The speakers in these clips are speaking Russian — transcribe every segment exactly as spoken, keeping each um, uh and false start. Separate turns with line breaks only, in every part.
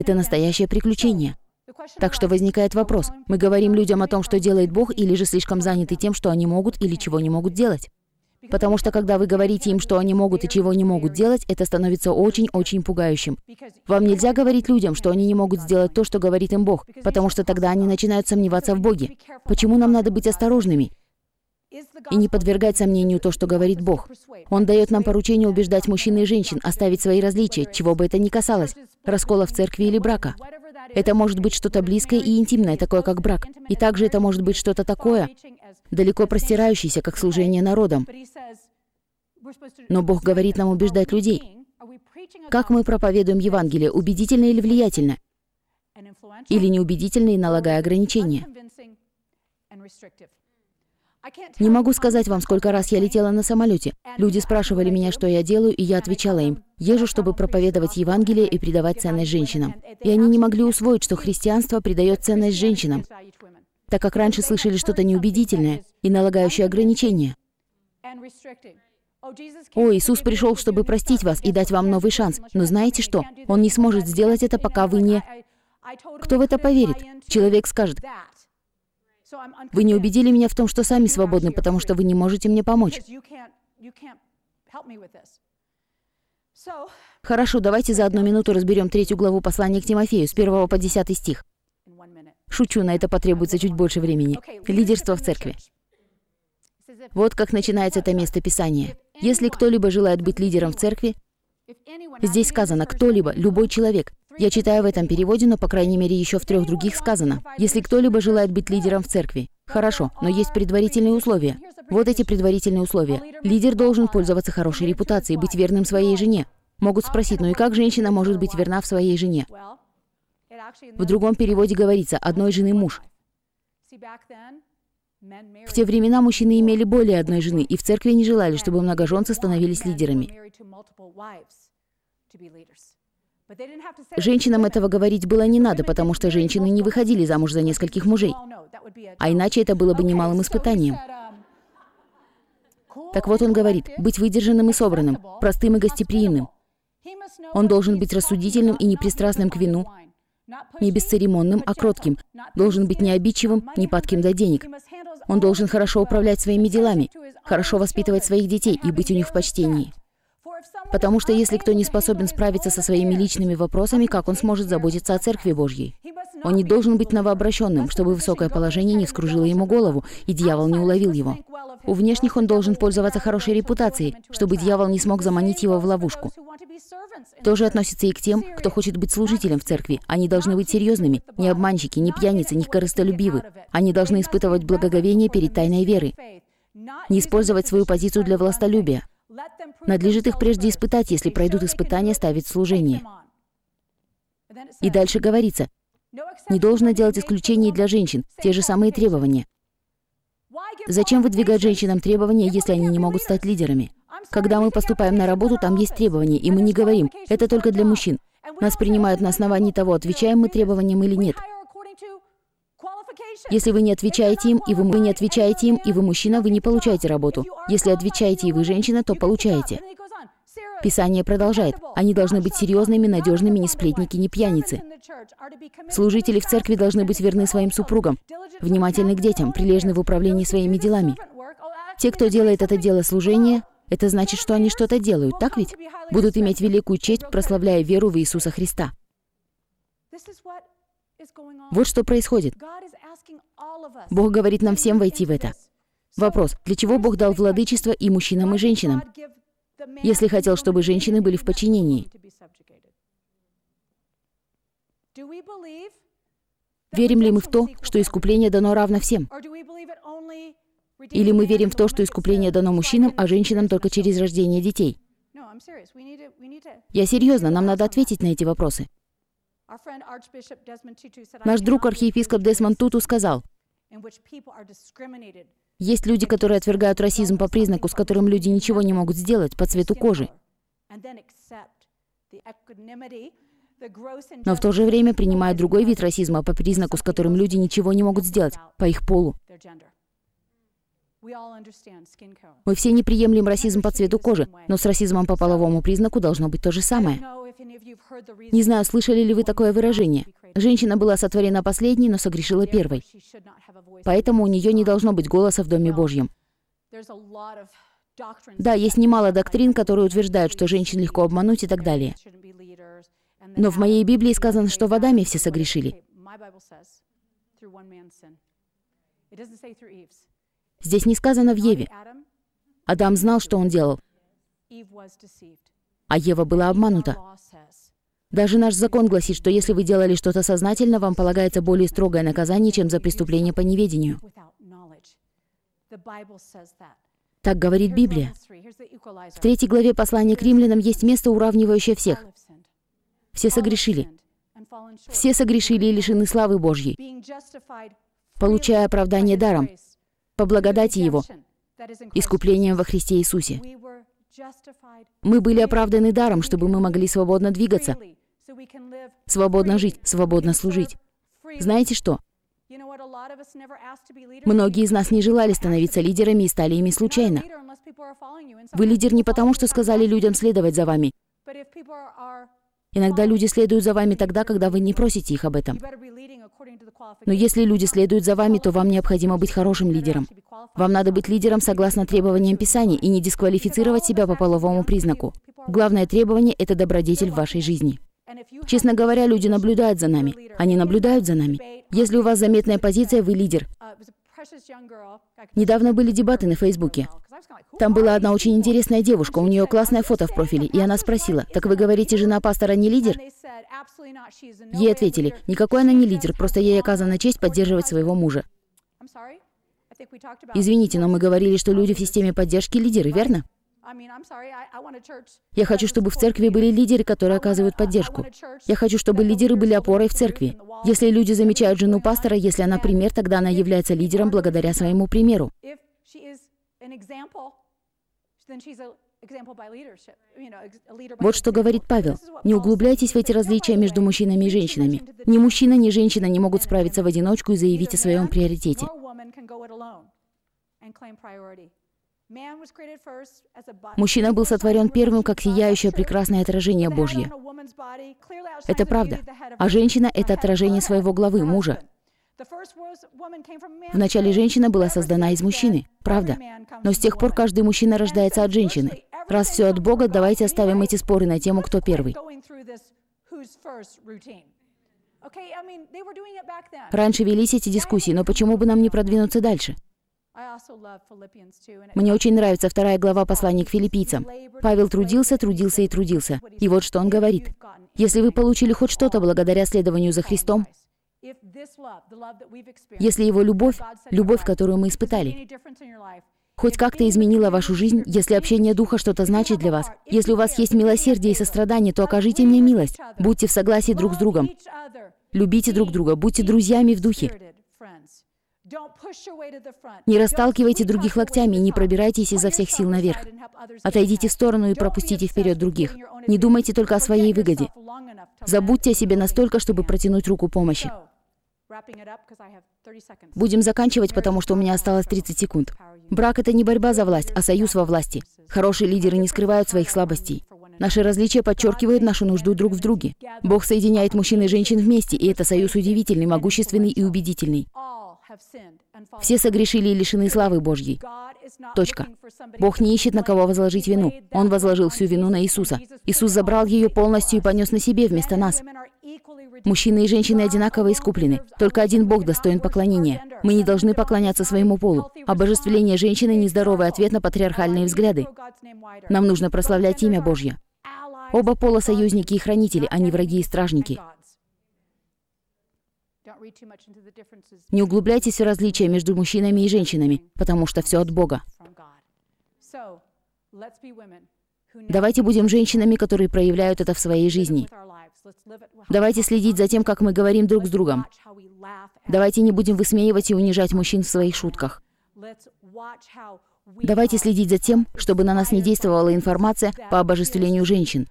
Это настоящее приключение. Так что возникает вопрос, мы говорим людям о том, что делает Бог, или же слишком заняты тем, что они могут или чего не могут делать? Потому что когда вы говорите им, что они могут и чего не могут делать, это становится очень-очень пугающим. Вам нельзя говорить людям, что они не могут сделать то, что говорит им Бог, потому что тогда они начинают сомневаться в Боге. Почему нам надо быть осторожными и не подвергать сомнению то, что говорит Бог? Он дает нам поручение убеждать мужчин и женщин, оставить свои различия, чего бы это ни касалось, раскола в церкви или брака. Это может быть что-то близкое и интимное, такое как брак. И также это может быть что-то такое, далеко простирающееся, как служение народам. Но Бог говорит нам убеждать людей. Как мы проповедуем Евангелие, убедительно или влиятельно? Или неубедительно и налагая ограничения? Не могу сказать вам, сколько раз я летела на самолете. Люди спрашивали меня, что я делаю, и я отвечала им: езжу, чтобы проповедовать Евангелие и придавать ценность женщинам. И они не могли усвоить, что христианство придает ценность женщинам, так как раньше слышали что-то неубедительное и налагающее ограничения. О, Иисус пришел, чтобы простить вас и дать вам новый шанс. Но знаете что? Он не сможет сделать это, пока вы не... Кто в это поверит? Человек скажет: вы не убедили меня в том, что сами свободны, потому что вы не можете мне помочь. Хорошо, давайте за одну минуту разберем третью главу послания к Тимофею, с первого по десятый стих. Шучу, на это потребуется чуть больше времени. Лидерство в церкви. Вот как начинается это место Писания. Если кто-либо желает быть лидером в церкви, здесь сказано «кто-либо», любой человек. Я читаю в этом переводе, но, по крайней мере, еще в трех других сказано. Если кто-либо желает быть лидером в церкви. Хорошо, но есть предварительные условия. Вот эти предварительные условия. Лидер должен пользоваться хорошей репутацией, быть верным своей жене. Могут спросить, ну и как женщина может быть верна в своей жене? В другом переводе говорится «одной жены муж». В те времена мужчины имели более одной жены, и в церкви не желали, чтобы многоженцы становились лидерами. Женщинам этого говорить было не надо, потому что женщины не выходили замуж за нескольких мужей. А иначе это было бы немалым испытанием. Так вот он говорит, быть выдержанным и собранным, простым и гостеприимным. Он должен быть рассудительным и непристрастным к вину, не бесцеремонным, а кротким. Должен быть не обидчивым, не падким до денег. Он должен хорошо управлять своими делами, хорошо воспитывать своих детей и быть у них в почтении. Потому что если кто не способен справиться со своими личными вопросами, как он сможет заботиться о Церкви Божьей? Он не должен быть новообращенным, чтобы высокое положение не вскружило ему голову, и дьявол не уловил его. У внешних он должен пользоваться хорошей репутацией, чтобы дьявол не смог заманить его в ловушку. То же относится и к тем, кто хочет быть служителем в церкви. Они должны быть серьезными, не обманщики, не пьяницы, не корыстолюбивы. Они должны испытывать благоговение перед тайной верой, не использовать свою позицию для властолюбия. Надлежит их прежде испытать, если пройдут испытания, ставить служение. И дальше говорится, не должно делать исключений для женщин, те же самые требования. Зачем выдвигать женщинам требования, если они не могут стать лидерами? Когда мы поступаем на работу, там есть требования, и мы не говорим, это только для мужчин. Нас принимают на основании того, отвечаем мы требованиям или нет. Если вы не отвечаете им, и вы, вы не отвечаете им, и вы мужчина, вы не получаете работу. Если отвечаете и вы женщина, то получаете. Писание продолжает. Они должны быть серьезными, надежными, не сплетники, не пьяницы. Служители в церкви должны быть верны своим супругам, внимательны к детям, прилежны в управлении своими делами. Те, кто делает это дело служения, это значит, что они что-то делают, так ведь? Будут иметь великую честь, прославляя веру в Иисуса Христа. Вот что происходит. Бог говорит нам всем войти в это. Вопрос, для чего Бог дал владычество и мужчинам, и женщинам, если хотел, чтобы женщины были в подчинении? Верим ли мы в то, что искупление дано равно всем? Или мы верим в то, что искупление дано мужчинам, а женщинам только через рождение детей? Я серьезно, нам надо ответить на эти вопросы. Наш друг архиепископ Десмонд Туту сказал, есть люди, которые отвергают расизм по признаку, с которым люди ничего не могут сделать, по цвету кожи. Но в то же время принимают другой вид расизма по признаку, с которым люди ничего не могут сделать, по их полу. Мы все не приемлем расизм по цвету кожи, но с расизмом по половому признаку должно быть то же самое. Не знаю, слышали ли вы такое выражение. Женщина была сотворена последней, но согрешила первой. Поэтому у нее не должно быть голоса в Доме Божьем. Да, есть немало доктрин, которые утверждают, что женщин легко обмануть и так далее. Но в моей Библии сказано, что в Адаме все согрешили. Здесь не сказано в Еве. Адам знал, что он делал, а Ева была обманута. Даже наш закон гласит, что если вы делали что-то сознательно, вам полагается более строгое наказание, чем за преступление по неведению. Так говорит Библия. В третьей главе послания к римлянам есть место, уравнивающее всех. Все согрешили. Все согрешили и лишены славы Божьей, получая оправдание даром, по благодати Его, искуплением во Христе Иисусе. Мы были оправданы даром, чтобы мы могли свободно двигаться, свободно жить, свободно служить. Знаете что? Многие из нас не желали становиться лидерами и стали ими случайно. Вы лидер не потому, что сказали людям следовать за вами. Иногда люди следуют за вами тогда, когда вы не просите их об этом. Но если люди следуют за вами, то вам необходимо быть хорошим лидером. Вам надо быть лидером согласно требованиям Писания и не дисквалифицировать себя по половому признаку. Главное требование – это добродетель в вашей жизни. Честно говоря, люди наблюдают за нами. Они наблюдают за нами. Если у вас заметная позиция, вы лидер. Недавно были дебаты на Фейсбуке. Там была одна очень интересная девушка, у нее классное фото в профиле, и она спросила: «Так вы говорите, жена пастора не лидер?» Ей ответили: «Никакой она не лидер, просто ей оказана честь поддерживать своего мужа». Извините, но мы говорили, что люди в системе поддержки лидеры, верно? Я хочу, чтобы в церкви были лидеры, которые оказывают поддержку. Я хочу, чтобы лидеры были опорой в церкви. Если люди замечают жену пастора, если она пример, тогда она является лидером благодаря своему примеру. Вот что говорит Павел. Не углубляйтесь в эти различия между мужчинами и женщинами. Ни мужчина, ни женщина не могут справиться в одиночку и заявить о своем приоритете. Мужчина был сотворен первым, как сияющее прекрасное отражение Божье. Это правда. А женщина — это отражение своего главы, мужа. Вначале женщина была создана из мужчины, правда. Но с тех пор каждый мужчина рождается от женщины. Раз все от Бога, давайте оставим эти споры на тему, кто первый. Раньше велись эти дискуссии, но почему бы нам не продвинуться дальше? Мне очень нравится вторая глава послания к филиппийцам. Павел трудился, трудился и трудился. И вот что он говорит. Если вы получили хоть что-то благодаря следованию за Христом, если Его любовь, любовь, которую мы испытали, хоть как-то изменила вашу жизнь, если общение Духа что-то значит для вас, если у вас есть милосердие и сострадание, то окажите мне милость. Будьте в согласии друг с другом. Любите друг друга, будьте друзьями в духе. Не расталкивайте других локтями и не пробирайтесь изо всех сил наверх. Отойдите в сторону и пропустите вперед других. Не думайте только о своей выгоде. Забудьте о себе настолько, чтобы протянуть руку помощи. Будем заканчивать, потому что у меня осталось тридцать секунд. Брак — это не борьба за власть, а союз во власти. Хорошие лидеры не скрывают своих слабостей. Наши различия подчеркивают нашу нужду друг в друге. Бог соединяет мужчин и женщин вместе, и это союз удивительный, могущественный и убедительный. Все согрешили и лишены славы Божьей. Точка. Бог не ищет, на кого возложить вину. Он возложил всю вину на Иисуса. Иисус забрал ее полностью и понес на себе вместо нас. Мужчины и женщины одинаково искуплены. Только один Бог достоин поклонения. Мы не должны поклоняться своему полу. Обожествление женщины — нездоровый ответ на патриархальные взгляды. Нам нужно прославлять имя Божье. Оба пола — союзники и хранители, а не враги и стражники. Не углубляйтесь в различия между мужчинами и женщинами, потому что все от Бога. Давайте будем женщинами, которые проявляют это в своей жизни. Давайте следить за тем, как мы говорим друг с другом. Давайте не будем высмеивать и унижать мужчин в своих шутках. Давайте следить за тем, чтобы на нас не действовала информация по обожествлению женщин.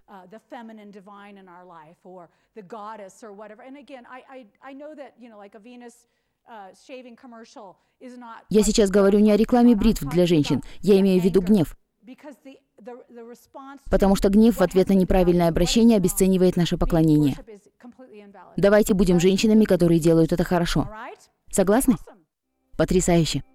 Я сейчас говорю не о рекламе бритв для женщин, я имею в виду гнев. Потому что гнев в ответ на неправильное обращение обесценивает наше поклонение. Давайте будем женщинами, которые делают это хорошо. Согласны? Потрясающе.